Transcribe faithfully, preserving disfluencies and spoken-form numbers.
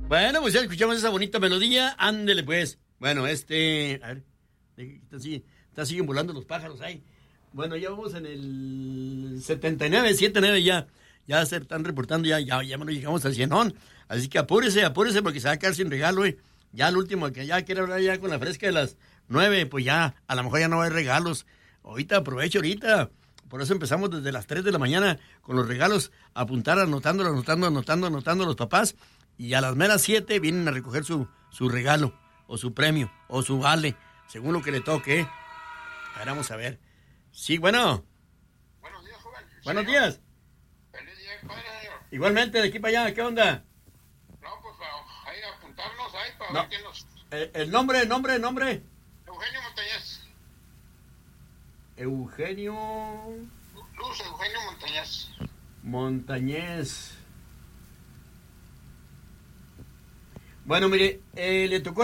Bueno, pues ya escuchamos esa bonita melodía. Ándele, pues. Bueno, este... A ver, está así, está siguen volando los pájaros ahí. Bueno, ya vamos en el setenta y nueve, setenta y nueve ya. Ya se están reportando, ya, ya, ya no llegamos al cienón. Así que apúrese, apúrese porque se va a quedar sin regalo, eh. Ya el último, que ya quiere hablar ya con la fresca de las nueve, pues ya, a lo mejor ya no va a haber regalos. Ahorita, aprovecho ahorita. Por eso empezamos desde las tres de la mañana con los regalos, apuntar, anotando, anotando, anotando, anotando a los papás. Y a las meras siete vienen a recoger su, su regalo, o su premio, o su vale, según lo que le toque, ¿eh? A ver, vamos a ver. Sí, bueno. Buenos días, joven. Buenos Señor. días. Feliz día, padre, señor. Igualmente, de aquí para allá, ¿qué onda? No, pues para ahí apuntarnos ahí para No. ver quién nos... El, el nombre, el nombre, el nombre. Eugenio Montañez. Eugenio Luz Eugenio Montañez. Montañez. Bueno, mire, eh, le tocó